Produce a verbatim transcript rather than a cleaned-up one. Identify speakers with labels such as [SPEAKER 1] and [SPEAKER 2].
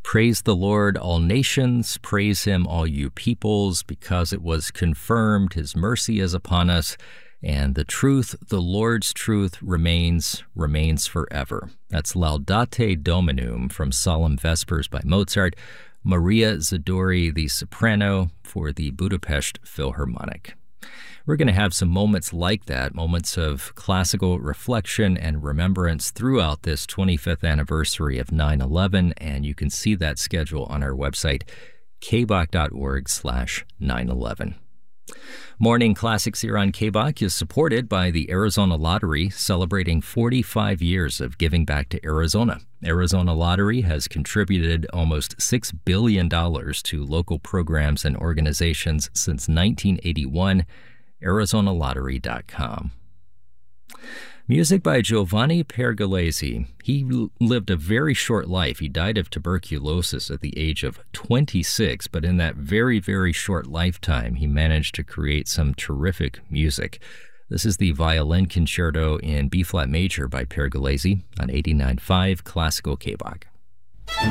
[SPEAKER 1] Praise the Lord, all nations. Praise him, all you peoples, because it was confirmed his mercy is upon us, and the truth, the Lord's truth, remains, remains forever. That's Laudate Dominum from Solemn Vespers by Mozart, Maria Zadori, the soprano, for the Budapest Philharmonic. We're going to have some moments like that, moments of classical reflection and remembrance throughout this twenty-fifth anniversary of nine eleven, and you can see that schedule on our website, k b o c dot org slash nine eleven. Morning Classics here on K B O C is supported by the Arizona Lottery, celebrating forty-five years of giving back to Arizona. Arizona Lottery has contributed almost six billion dollars to local programs and organizations since nineteen eighty-one. Arizona Lottery dot com. Music by Giovanni Pergolesi. He lived a very short life. He died of tuberculosis at the age of twenty-six, but in that very, very short lifetime, he managed to create some terrific music. This is the Violin Concerto in B-flat major by Pergolesi on eighty-nine point five Classical K B O C.